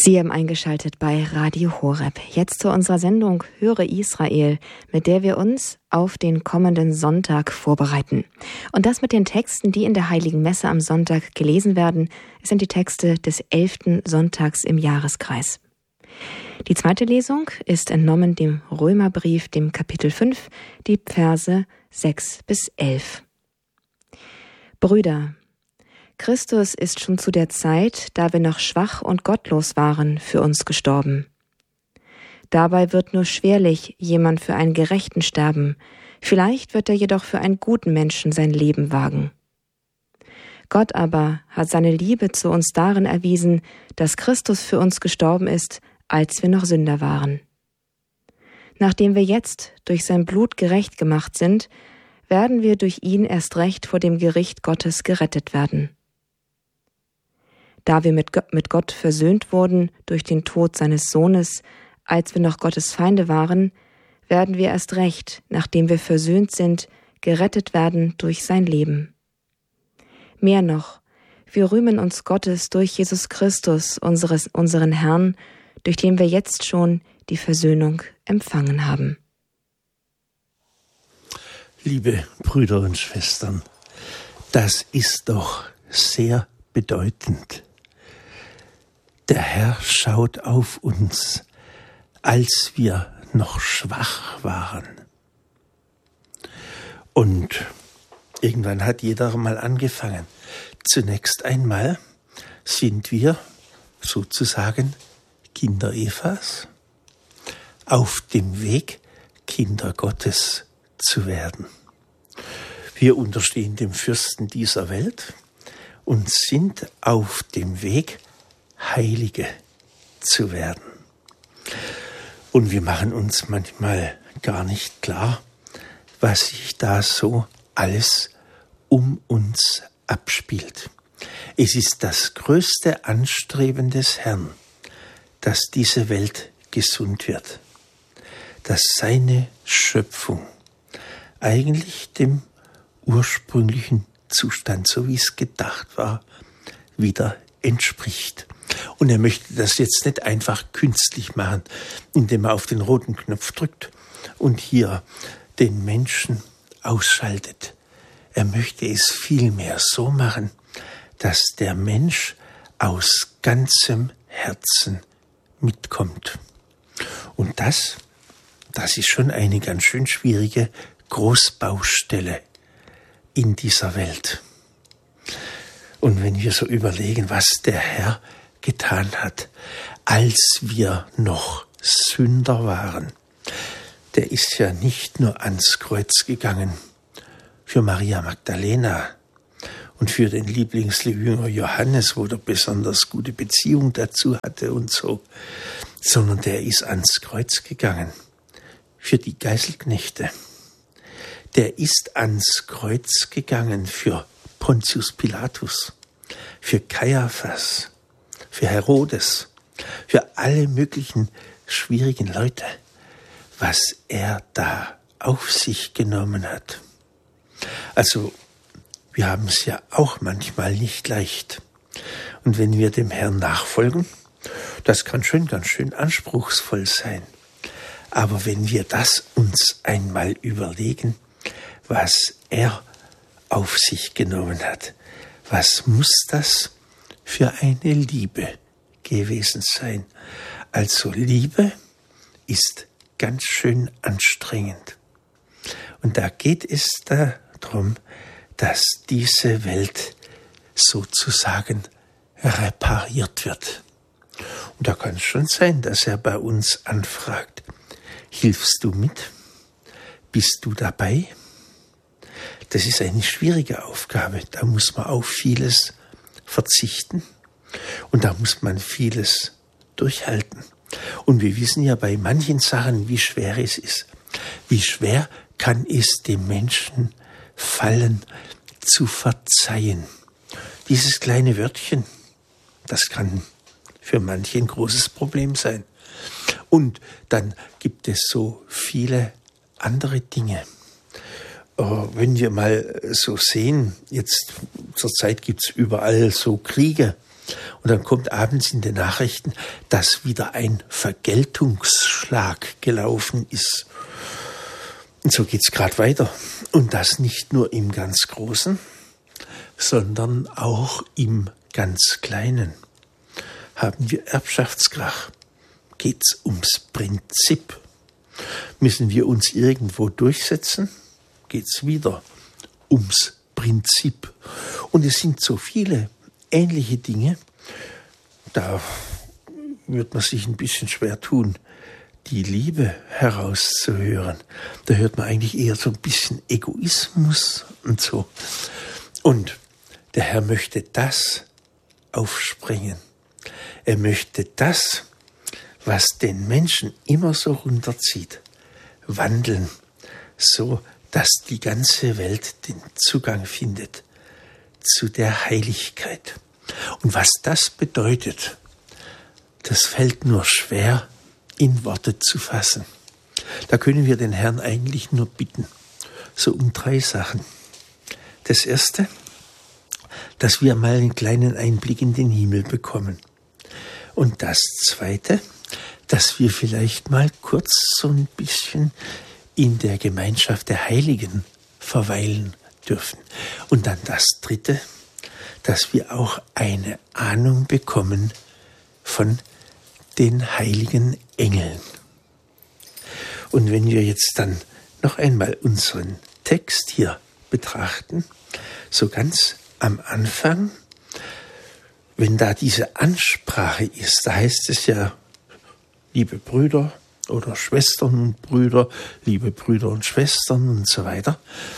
Sie haben eingeschaltet bei Radio Horeb. Jetzt zu unserer Sendung Höre Israel, mit der wir uns auf den kommenden Sonntag vorbereiten. Und das mit den Texten, die in der Heiligen Messe am Sonntag gelesen werden, sind die Texte des 11. Sonntags im Jahreskreis. Die zweite Lesung ist entnommen dem Römerbrief, dem Kapitel 5, die Verse 6 bis 11. Brüder, Christus ist schon zu der Zeit, da wir noch schwach und gottlos waren, für uns gestorben. Dabei wird nur schwerlich jemand für einen Gerechten sterben, vielleicht wird er jedoch für einen guten Menschen sein Leben wagen. Gott aber hat seine Liebe zu uns darin erwiesen, dass Christus für uns gestorben ist, als wir noch Sünder waren. Nachdem wir jetzt durch sein Blut gerecht gemacht sind, werden wir durch ihn erst recht vor dem Gericht Gottes gerettet werden. Da wir mit Gott versöhnt wurden durch den Tod seines Sohnes, als wir noch Gottes Feinde waren, werden wir erst recht, nachdem wir versöhnt sind, gerettet werden durch sein Leben. Mehr noch, wir rühmen uns Gottes durch Jesus Christus, unseren Herrn, durch den wir jetzt schon die Versöhnung empfangen haben. Liebe Brüder und Schwestern, das ist doch sehr bedeutend. Der Herr schaut auf uns, als wir noch schwach waren. Und irgendwann hat jeder mal angefangen. Zunächst einmal sind wir sozusagen Kinder Evas auf dem Weg, Kinder Gottes zu werden. Wir unterstehen dem Fürsten dieser Welt und sind auf dem Weg, Heilige zu werden. Und wir machen uns manchmal gar nicht klar, was sich da so alles um uns abspielt. Es ist das größte Anstreben des Herrn, dass diese Welt gesund wird, dass seine Schöpfung eigentlich dem ursprünglichen Zustand, so wie es gedacht war, wieder entspricht. Und er möchte das jetzt nicht einfach künstlich machen, indem er auf den roten Knopf drückt und hier den Menschen ausschaltet. Er möchte es vielmehr so machen, dass der Mensch aus ganzem Herzen mitkommt. Und das ist schon eine ganz schön schwierige Großbaustelle in dieser Welt. Und wenn wir so überlegen, was der Herr getan hat, als wir noch Sünder waren, der ist ja nicht nur ans Kreuz gegangen für Maria Magdalena und für den Lieblingsjünger Johannes, wo er besonders gute Beziehung dazu hatte und so, sondern der ist ans Kreuz gegangen für die Geißelknechte. Der ist ans Kreuz gegangen für Pontius Pilatus, für Kaiaphas, für Herodes, für alle möglichen schwierigen Leute, was er da auf sich genommen hat. Also, wir haben es ja auch manchmal nicht leicht. Und wenn wir dem Herrn nachfolgen, das kann schon ganz schön anspruchsvoll sein. Aber wenn wir das uns einmal überlegen, was er auf sich genommen hat, was muss das für eine Liebe gewesen sein? Also Liebe ist ganz schön anstrengend. Und da geht es darum, dass diese Welt sozusagen repariert wird. Und da kann es schon sein, dass er bei uns anfragt, hilfst du mit? Bist du dabei? Das ist eine schwierige Aufgabe. Da muss man auf vieles verzichten und da muss man vieles durchhalten. Und wir wissen ja bei manchen Sachen, wie schwer es ist. Wie schwer kann es dem Menschen fallen, zu verzeihen. Dieses kleine Wörtchen, das kann für manche ein großes Problem sein. Und dann gibt es so viele andere Dinge. Wenn wir mal so sehen, jetzt zur Zeit gibt's überall so Kriege Und dann kommt abends in den Nachrichten, dass wieder ein Vergeltungsschlag gelaufen ist. Und so geht's gerade weiter. Und das nicht nur im ganz Großen, sondern auch im ganz Kleinen. Haben wir Erbschaftskrach? Geht's ums Prinzip? Müssen wir uns irgendwo durchsetzen? Geht's wieder ums Prinzip? Und es sind so viele ähnliche Dinge, da wird man sich ein bisschen schwer tun, die Liebe herauszuhören. Da hört man eigentlich eher so ein bisschen Egoismus und so. Und der Herr möchte das aufsprengen. Er möchte das, was den Menschen immer so runterzieht, wandeln, so dass die ganze Welt den Zugang findet zu der Heiligkeit. Und was das bedeutet, das fällt nur schwer in Worte zu fassen. Da können wir den Herrn eigentlich nur bitten, so um 3 Sachen. Das erste, dass wir mal einen kleinen Einblick in den Himmel bekommen. Und das zweite, dass wir vielleicht mal kurz so ein bisschen in der Gemeinschaft der Heiligen verweilen dürfen. Und dann das dritte, dass wir auch eine Ahnung bekommen von den heiligen Engeln. Und wenn wir jetzt dann noch einmal unseren Text hier betrachten, so ganz am Anfang, wenn da diese Ansprache ist, da heißt es ja, liebe Brüder oder Schwestern und Brüder, liebe Brüder und Schwestern und so weiter,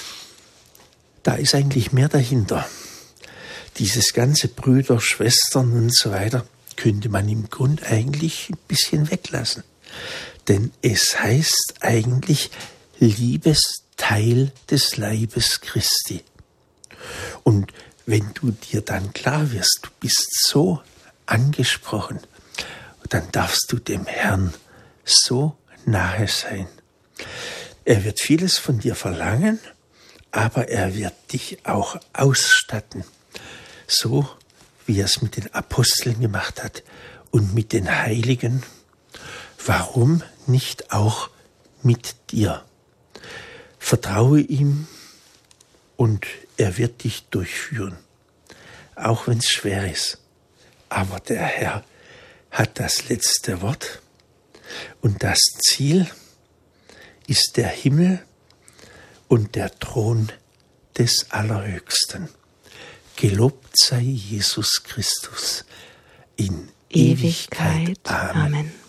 da ist eigentlich mehr dahinter. Dieses ganze Brüder, Schwestern und so weiter könnte man im Grund eigentlich ein bisschen weglassen. Denn es heißt eigentlich Liebesteil des Leibes Christi. Und wenn du dir dann klar wirst, du bist so angesprochen, dann darfst du dem Herrn so nahe sein. Er wird vieles von dir verlangen, aber er wird dich auch ausstatten, so wie er es mit den Aposteln gemacht hat und mit den Heiligen. Warum nicht auch mit dir? Vertraue ihm und er wird dich durchführen, auch wenn es schwer ist. Aber der Herr hat das letzte Wort und das Ziel ist der Himmel und der Thron des Allerhöchsten. Gelobt sei Jesus Christus in Ewigkeit. Amen.